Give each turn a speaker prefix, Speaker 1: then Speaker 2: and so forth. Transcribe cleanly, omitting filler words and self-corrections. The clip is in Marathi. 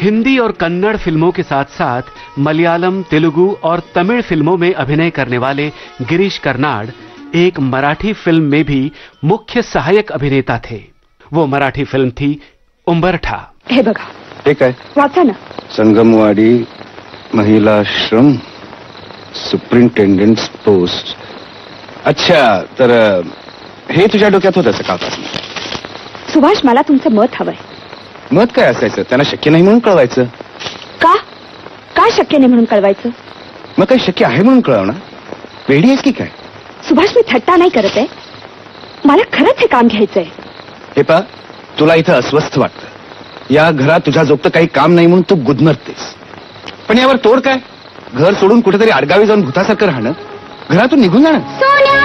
Speaker 1: हिंदी और कन्नड़ फिल्मों के साथ साथ मलयालम, तेलुगु और तमिल फिल्मों में अभिनय करने वाले गिरीश कर्नाड एक मराठी फिल्म में भी मुख्य सहायक अभिनेता थे। वो मराठी फिल्म थी उंबरठा।
Speaker 2: हे बघा,
Speaker 3: हे काय?
Speaker 2: वाचा ना।
Speaker 3: Sangamwadi महिलाश्रम superintendents post. अच्छा, तर हे तुझ्या डोक्यात होतं सकाळपासून?
Speaker 2: सुभाष, मला तुमचं मत हवंय.
Speaker 3: मत काय असायचं? त्यांना शक्य नाही म्हणून कळवायचं.
Speaker 2: का? का शक्य नाही म्हणून कळवायचं?
Speaker 3: मग काही शक्य आहे म्हणून कळवणार? वेडी आहेस की काय?
Speaker 2: सुभाष, मी थट्टा नाही करत आहे. मला खरंच हे काम घ्यायचंय.
Speaker 3: हे पा, तुला इथं अस्वस्थ वाटतं. या घरात तुझ्या जोगतं काही काम नाही म्हणून तू गुदमरतेस. पण यावर तोड काय? घर सोडून कुठेतरी आडगावी जाऊन भूतासारखं राहणं, घरातून निघून जाणं.